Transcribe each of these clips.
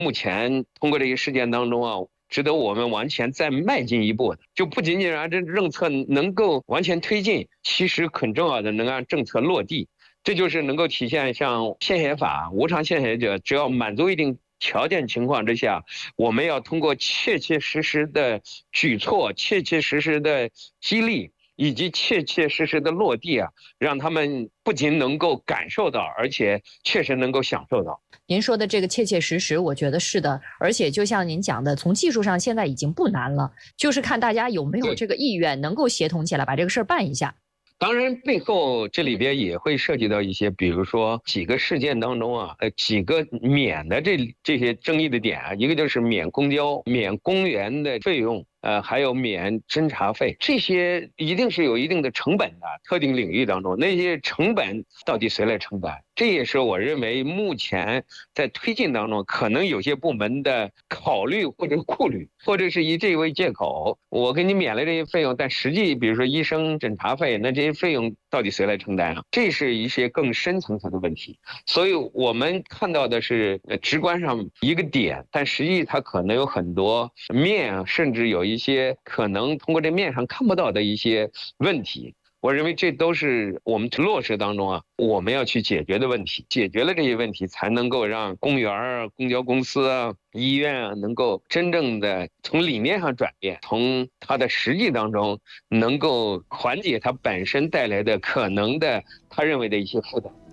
目前通过这些事件当中啊，值得我们往前再迈进一步的，就不仅仅让这政策能够完全推进，其实很重要的能让政策落地。这就是能够体现像献血法，无偿献血者只要满足一定条件情况之下，我们要通过切切实实的举措、切切实实的激励以及切切实实的落地啊，让他们不仅能够感受到，而且确实能够享受到。 您说的这个切切实实，我觉得是的，而且就像您讲的，从技术上现在已经不难了，就是看大家有没有这个意愿，能够协同起来把这个事儿办一下。 当然，背后这里边也会涉及到一些，比如说几个事件当中啊，几个免的这些争议的点啊，一个就是免公交、免公园的费用，还有免侦查费，这些一定是有一定的成本的。特定领域当中，那些成本到底谁来承担？这也是我认为目前在推进当中，可能有些部门的考虑或者顾虑，或者是以这为借口，我给你免了这些费用，但实际比如说医生诊查费，那这些费用到底谁来承担啊？这是一些更深层次的问题。所以我们看到的是直观上一个点，但实际它可能有很多面，甚至有一些可能通过这面上看不到的一些问题。我认为这都是我们落实当中啊，我们要去解决的问题。解决了这些问题，才能够让公园啊、公交公司啊、医院啊，能够真正的从理念上转变，从它的实际当中能够缓解它本身带来的可能的他认为的一些负担。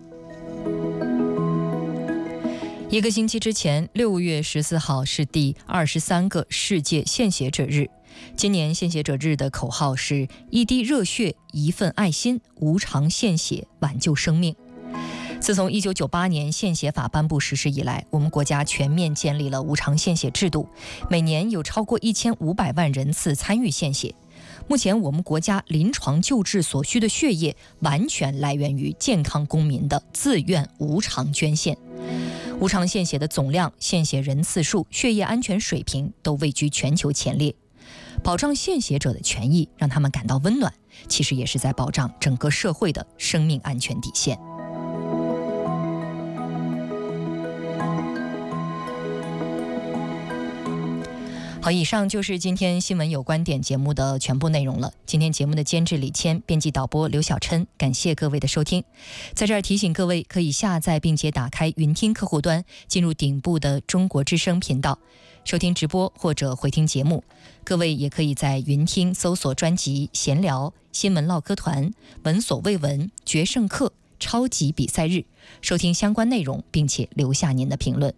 一个星期之前，6月14号是第23个世界献血者日。今年献血者日的口号是一滴热血，一份爱心，无偿献血，挽救生命。自从1998年献血法颁布实施以来，我们国家全面建立了无偿献血制度，每年有超过1500万人次参与献血。目前我们国家临床救治所需的血液完全来源于健康公民的自愿无偿捐献。无偿献血的总量、献血人次数、血液安全水平都位居全球前列。保障献血者的权益，让他们感到温暖，其实也是在保障整个社会的生命安全底线。好，以上就是今天新闻有观点节目的全部内容了。今天节目的监制李谦，编辑导播刘小琛，感谢各位的收听。在这儿提醒各位，可以下载并且打开云听客户端，进入顶部的中国之声频道，收听直播或者回听节目。各位也可以在云听搜索专辑闲聊、新闻唠嗑团、闻所未闻、决胜课、超级比赛日，收听相关内容，并且留下您的评论。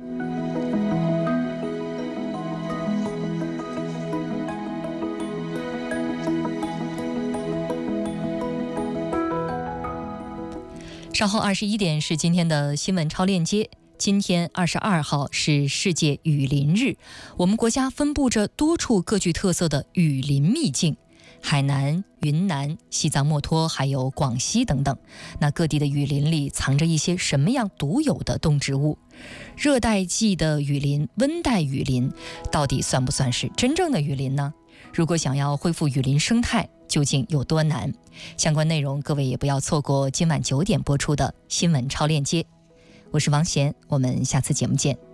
稍后21点是今天的新闻超链接。今天22号是世界雨林日，我们国家分布着多处各具特色的雨林秘境，海南、云南、西藏墨脱还有广西等等。那各地的雨林里藏着一些什么样独有的动植物？热带季的雨林、温带雨林到底算不算是真正的雨林呢？如果想要恢复雨林生态，究竟有多难？相关内容各位也不要错过今晚9点播出的新闻超链接。我是王贤，我们下次节目见。